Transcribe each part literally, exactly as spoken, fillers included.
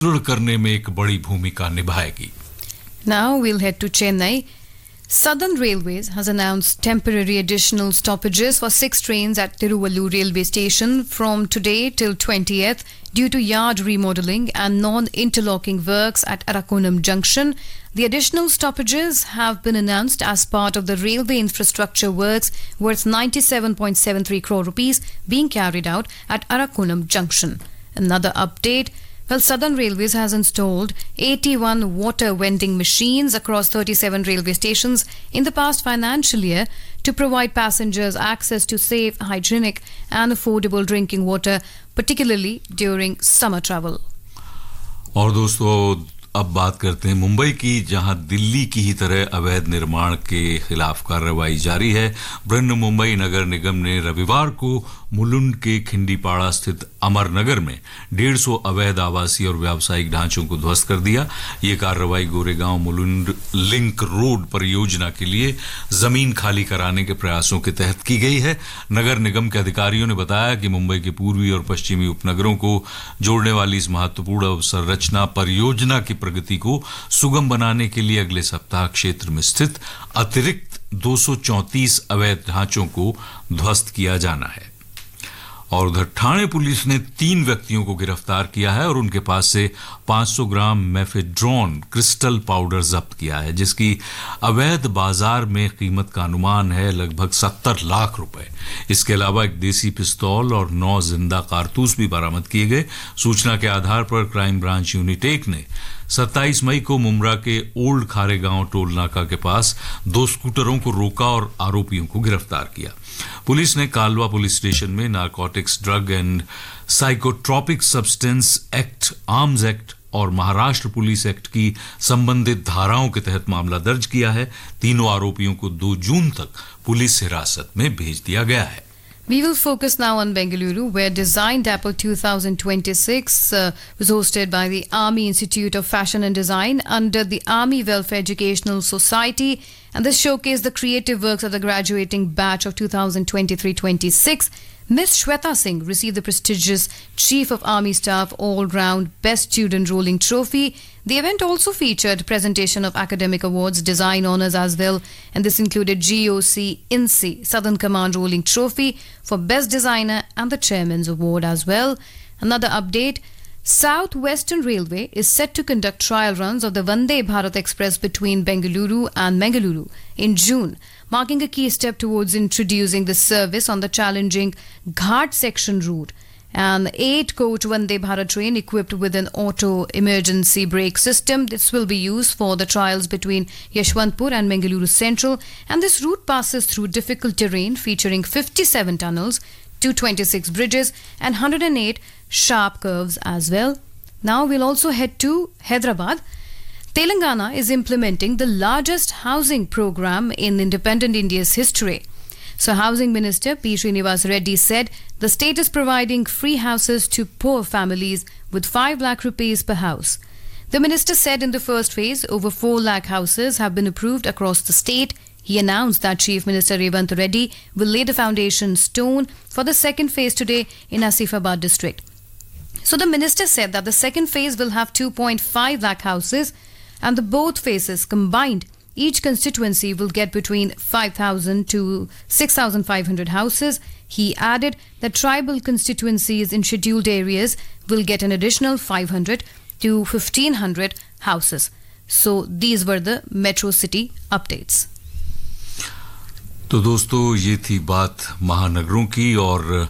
दृढ़ करने में एक बड़ी भूमिका निभाएगी। Now we'll head to Chennai. Southern Railways has announced temporary additional stoppages for six trains at Tiruvallur railway station from today till twentieth due to yard remodeling and non-interlocking works at Arakonam Junction. The additional stoppages have been announced as part of the railway infrastructure works worth ninety-seven point seven three crore rupees being carried out at Arakonam Junction. Another update. Well, Southern Railways has installed eighty-one water vending machines across thirty-seven railway stations in the past financial year to provide passengers access to safe, hygienic and affordable drinking water, particularly during summer travel. और दोस्तों अब बात करते हैं मुंबई की, जहां दिल्ली की ही तरह अवैध निर्माण के खिलाफ कार्रवाई जारी है। बृहन मुंबई नगर निगम ने रविवार को मुलुंड के खिंडीपाड़ा स्थित अमरनगर में डेढ़ सौ अवैध आवासीय और व्यावसायिक ढांचों को ध्वस्त कर दिया। ये कार्रवाई गोरेगांव मुलुंड लिंक रोड परियोजना के लिए जमीन खाली कराने के प्रयासों के तहत की गई है। नगर निगम के अधिकारियों ने बताया कि मुंबई के पूर्वी और पश्चिमी उपनगरों को जोड़ने वाली इस महत्वपूर्ण अवसंरचना परियोजना की प्रगति को सुगम बनाने के लिए अगले सप्ताह क्षेत्र में स्थित अतिरिक्त दो सौ चौंतीस अवैध ढांचों को ध्वस्त किया जाना है। और उधर ठाणे पुलिस ने तीन व्यक्तियों को गिरफ्तार किया है और उनके पास से पाँच सौ ग्राम मेफेड्रोन क्रिस्टल पाउडर जब्त किया है, जिसकी अवैध बाजार में कीमत का अनुमान है लगभग सत्तर लाख रुपए। इसके अलावा एक देसी पिस्तौल और नौ जिंदा कारतूस भी बरामद किए गए। सूचना के आधार पर क्राइम ब्रांच यूनिट एक ने सत्ताईस मई को मुमरा के ओल्ड खारेगांव टोल नाका के पास दो स्कूटरों को रोका और आरोपियों को गिरफ्तार किया। पुलिस ने कालवा पुलिस स्टेशन में narcotics, drug and psychotropic substance act, arms act और महाराष्ट्र पुलिस एक्ट की संबंधित धाराओं के तहत मामला दर्ज किया है। तीनों आरोपियों को दो जून तक पुलिस हिरासत में भेज दिया गया है। We will focus now on Bengaluru, where Design Dapper twenty twenty-six uh, was hosted by the Army Institute of Fashion and Design under the Army Welfare Educational Society, and this showcased the creative works of the graduating batch of twenty twenty-three twenty-six. Miss Shweta Singh received the prestigious Chief of Army Staff All-Round Best Student Rolling Trophy. The event also featured presentation of academic awards, design honours as well, and this included G O C I N S E Southern Command Rolling Trophy for Best Designer and the Chairman's Award as well. Another update. South Western Railway is set to conduct trial runs of the Vande Bharat Express between Bengaluru and Mangaluru in June, marking a key step towards introducing the service on the challenging Ghat section route. An eight-coach Vande Bharat train equipped with an auto emergency brake system. This will be used for the trials between Yeshwantpur and Mangaluru Central, and this route passes through difficult terrain featuring fifty-seven tunnels, two hundred twenty-six bridges and one hundred eight sharp curves as well. Now we'll also head to Hyderabad. Telangana is implementing the largest housing program in independent India's history. So Housing Minister P. Srinivas Reddy said the state is providing free houses to poor families with five lakh rupees per house. The minister said in the first phase, over four lakh houses have been approved across the state. He announced that Chief Minister Revanth Reddy will lay the foundation stone for the second phase today in Asifabad district. So the minister said that the second phase will have two point five lakh houses, and the both phases combined, each constituency will get between five thousand to six thousand five hundred houses. He added that tribal constituencies in scheduled areas will get an additional five hundred to fifteen hundred houses. So these were the Metro City updates. तो दोस्तों ये थी बात महानगरों की। और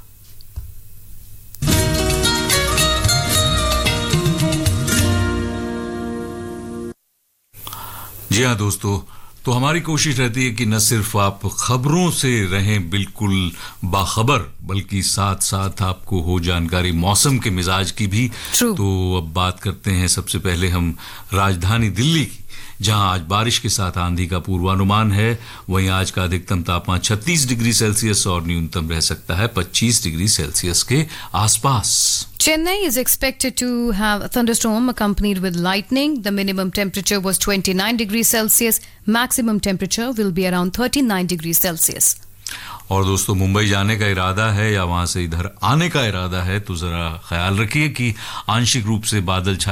जी हाँ दोस्तों, तो हमारी कोशिश रहती है कि न सिर्फ आप खबरों से रहें बिल्कुल बाखबर, बल्कि साथ साथ आपको हो जानकारी मौसम के मिजाज की भी। True. तो अब बात करते हैं सबसे पहले हम राजधानी दिल्ली की, जहां आज बारिश के साथ आंधी का पूर्वानुमान है। वहीं आज का अधिकतम तापमान छत्तीस डिग्री सेल्सियस और न्यूनतम रह सकता है पच्चीस डिग्री सेल्सियस के आसपास। Chennai is expected to have a thunderstorm accompanied with lightning. The minimum temperature was twenty-nine degrees Celsius. Maximum temperature will be around thirty-nine degrees Celsius. और दोस्तों मुंबई जाने का इरादा है या वहां से इधर आने का इरादा है तो ज़रा ख्याल रखिए कि आंशिक रूप से बादल छाए